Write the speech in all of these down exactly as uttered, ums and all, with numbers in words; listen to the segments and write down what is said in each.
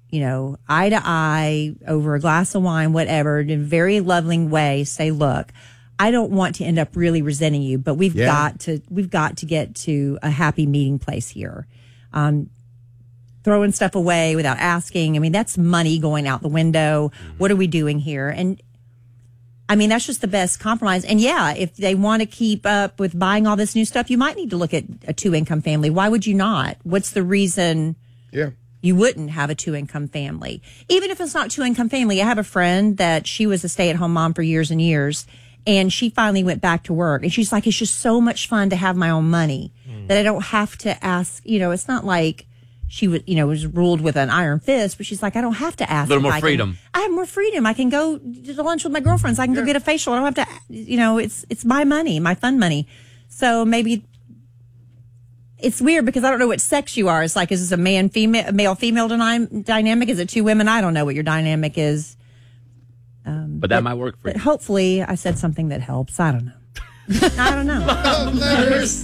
you know, eye to eye over a glass of wine, whatever, in a very loving way, say, look, I don't want to end up really resenting you, but we've yeah. got to, we've got to get to a happy meeting place here. Um, throwing stuff away without asking. I mean, that's money going out the window. Mm-hmm. What are we doing here? And I mean, that's just the best compromise. And yeah, if they want to keep up with buying all this new stuff, you might need to look at a two income family. Why would you not? What's the reason? Yeah. You wouldn't have a two-income family. Even if it's not two-income family, I have a friend that she was a stay-at-home mom for years and years, and she finally went back to work. And she's like, it's just so much fun to have my own money mm. that I don't have to ask. You know, it's not like she was, you know, was ruled with an iron fist, but she's like, I don't have to ask. A little more I freedom. Can, I have more freedom. I can go to lunch with my girlfriends. I can yeah. go get a facial. I don't have to, you know, it's it's my money, my fun money. So maybe... It's weird because I don't know what sex you are. It's like, is this a man, female, male, female dyna- dynamic? Is it two women? I don't know what your dynamic is. Um, but that but, might work for you. Hopefully, I said something that helps. I don't know. I don't know. Love letters.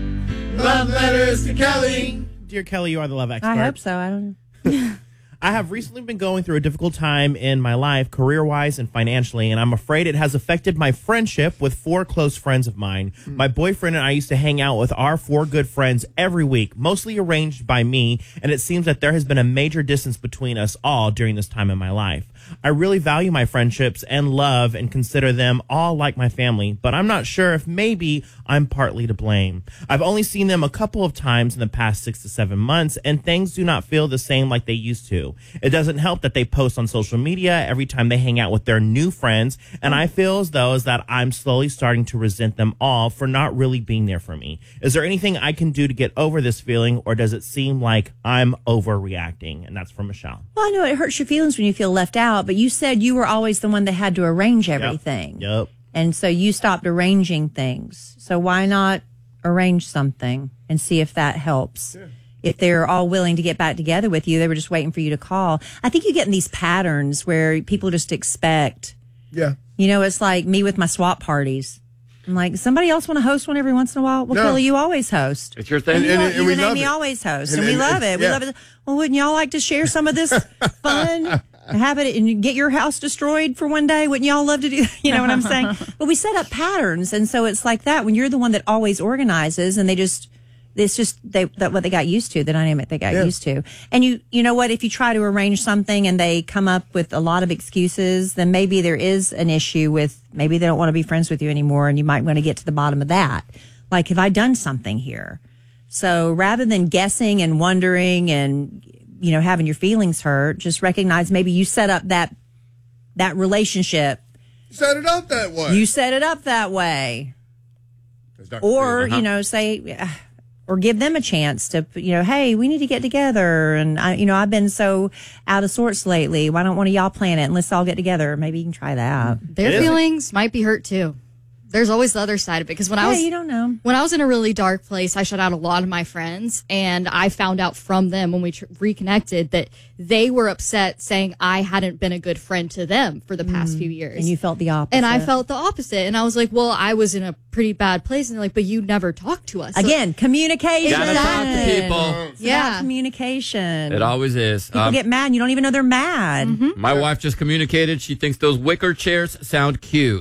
Love letters to Kelly. Dear Kelly, you are the love expert. I hope so. I don't know. I have recently been going through a difficult time in my life, career-wise and financially, and I'm afraid it has affected my friendship with four close friends of mine. Mm. My boyfriend and I used to hang out with our four good friends every week, mostly arranged by me, and it seems that there has been a major distance between us all during this time in my life. I really value my friendships and love and consider them all like my family, but I'm not sure if maybe I'm partly to blame. I've only seen them a couple of times in the past six to seven months, and things do not feel the same like they used to. It doesn't help that they post on social media every time they hang out with their new friends, and I feel as though as that I'm slowly starting to resent them all for not really being there for me. Is there anything I can do to get over this feeling, or does it seem like I'm overreacting? And that's from Michelle. Well, I know it hurts your feelings when you feel left out, but you said you were always the one that had to arrange everything. Yep. yep. And so you stopped arranging things. So why not arrange something and see if that helps? Yeah. If they're all willing to get back together with you, they were just waiting for you to call. I think you get in these patterns where people just expect. Yeah. You know, it's like me with my swap parties. I'm like, somebody else want to host one every once in a while? Well, no. Kelly, you always host. It's your thing. And, and, you, and, and you we and love Amy it. always host, and, and we and, love it. Yeah. We love it. Well, wouldn't y'all like to share some of this fun? Have it and get your house destroyed for one day? Wouldn't y'all love to do? You know what I'm saying? But we set up patterns, and so it's like that when you're the one that always organizes, and they just. It's just they, that what they got used to, the dynamic they got yeah. used to. And you, you know what? If you try to arrange something and they come up with a lot of excuses, then maybe there is an issue with maybe they don't want to be friends with you anymore, and you might want to get to the bottom of that. Like, have I done something here? So rather than guessing and wondering and you know having your feelings hurt, just recognize maybe you set up that that relationship. Set it up that way. You set it up that way, or uh-huh. you know say. Or give them a chance to, you know, hey, we need to get together. And, I, you know, I've been so out of sorts lately. Why don't one of y'all plan it and let's all get together? Maybe you can try that. Their feelings might be hurt, too. There's always the other side of it. Because when yeah, I was, you don't know. When I was in a really dark place, I shut out a lot of my friends. And I found out from them when we tr- reconnected that they were upset saying I hadn't been a good friend to them for the past mm. few years. And you felt the opposite. And I felt the opposite. And I was like, well, I was in a pretty bad place. And they're like, but you never talked to us. Again, so, communication. Gotta talk to people. It's yeah. about communication. It always is. People um, get mad and you don't even know they're mad. Mm-hmm. My wife just communicated. She thinks those wicker chairs sound cute.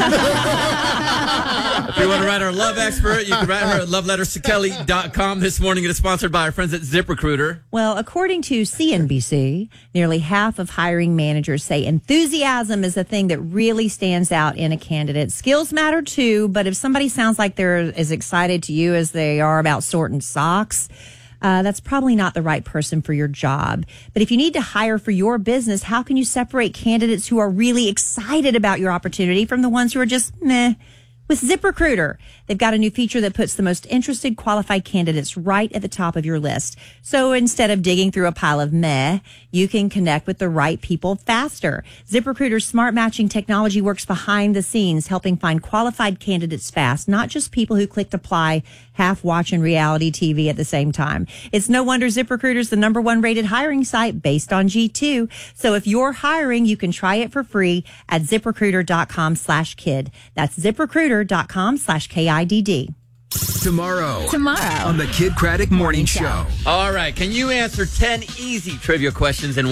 If you want to write her a love expert, you can write her at love letters to kelly dot com. This morning it is sponsored by our friends at ZipRecruiter. Well, according to C N B C, nearly half of hiring managers say enthusiasm is the thing that really stands out in a candidate. Skills matter too, but if somebody sounds like they're as excited to you as they are about sorting socks, Uh, that's probably not the right person for your job. But if you need to hire for your business, how can you separate candidates who are really excited about your opportunity from the ones who are just meh? With ZipRecruiter, they've got a new feature that puts the most interested qualified candidates right at the top of your list. So instead of digging through a pile of meh, you can connect with the right people faster. ZipRecruiter's smart matching technology works behind the scenes, helping find qualified candidates fast, not just people who clicked apply, half watching reality T V at the same time. It's no wonder ZipRecruiter's the number one rated hiring site based on G two. So if you're hiring, you can try it for free at ZipRecruiter.com slash kid. That's ZipRecruiter.com slash K I D D. Tomorrow. Tomorrow. On the Kid Craddock Morning Show. All right. Can you answer ten easy trivia questions in